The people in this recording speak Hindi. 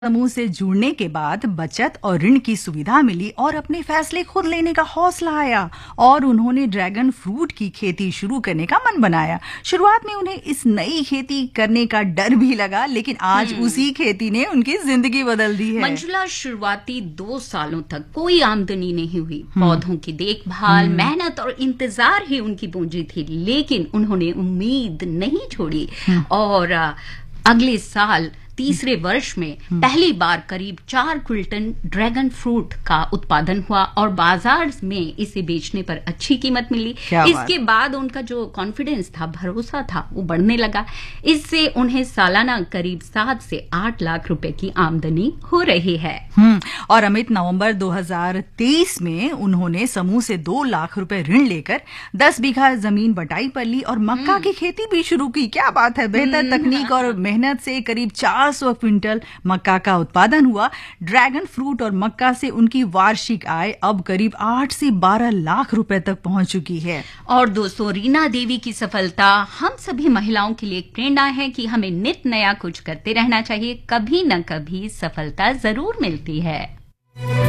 समूह से जुड़ने के बाद बचत और ऋण की सुविधा मिली और अपने फैसले खुद लेने का हौसला आया और उन्होंने ड्रैगन फ्रूट की खेती शुरू करने का मन बनाया। शुरुआत में उन्हें इस नई खेती करने का डर भी लगा, लेकिन आज उसी खेती ने उनकी जिंदगी बदल दी है। मंजुला, शुरुआती 2 सालों तक कोई आमदनी नहीं हुई। पौधों की देखभाल, मेहनत और इंतजार ही उनकी पूंजी थी, लेकिन उन्होंने उम्मीद नहीं छोड़ी और अगले साल तीसरे वर्ष में पहली बार करीब 4 क्विंटल ड्रैगन फ्रूट का उत्पादन हुआ और बाजार में इसे बेचने पर अच्छी कीमत मिली। इसके बाद उनका जो कॉन्फिडेंस था, भरोसा था, वो बढ़ने लगा। इससे उन्हें सालाना करीब 7 से 8 लाख रुपए की आमदनी हो रही है। और अमित, नवंबर 2023 में उन्होंने समूह से 2 लाख रुपए ऋण लेकर 10 बीघा जमीन बटाई पर ली और मक्का की खेती भी शुरू की। क्या बात है! बेहतर तकनीक और मेहनत से करीब 400 क्विंटल मक्का का उत्पादन हुआ। ड्रैगन फ्रूट और मक्का से उनकी वार्षिक आय अब करीब 8 से 12 लाख रुपए तक पहुंच चुकी है। और दोस्तों, रीना देवी की सफलता हम सभी महिलाओं के लिए एक प्रेरणा है कि हमें नित नया कुछ करते रहना चाहिए। कभी न कभी सफलता जरूर मिलती है।